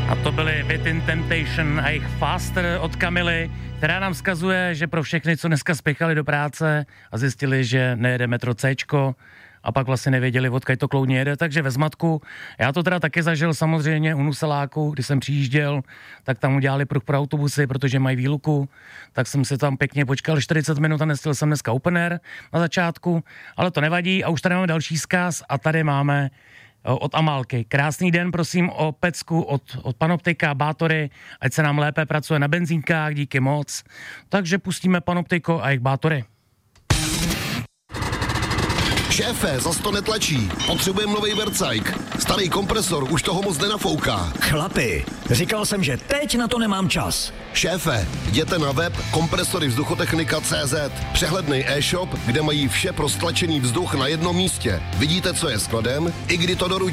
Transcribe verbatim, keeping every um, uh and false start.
A to byly Within Temptation a jejich Faster od Kamily, která nám vzkazuje, že pro všechny, co dneska spěchali do práce a zjistili, že nejede metro Cčko, a pak vlastně nevěděli, odkud to kloudně jede, takže ve zmatku. Já to teda taky zažil samozřejmě u Nuseláku, když jsem přijížděl, tak tam udělali pruh pro autobusy, protože mají výluku, tak jsem si tam pěkně počkal čtyřicet minut a nestil jsem dneska open air na začátku, ale to nevadí a už tady máme další vzkaz a tady máme od Amálky. Krásný den, prosím o pecku od, od Panoptika, Bátory, ať se nám lépe pracuje na benzínkách, díky moc. Takže pustíme Panoptiko a jejich Bátory. Šéfe, zas to netlačí. Potřebujeme novej vercajk. Starý kompresor už toho moc nenafouká. Chlapi, říkal jsem, že teď na to nemám čas. Šéfe, jděte na web kompresory vzduchotechnika tečka cé zet. Přehlednej e-shop, kde mají vše pro stlačený vzduch na jednom místě. Vidíte, co je skladem, i kdy to doručí.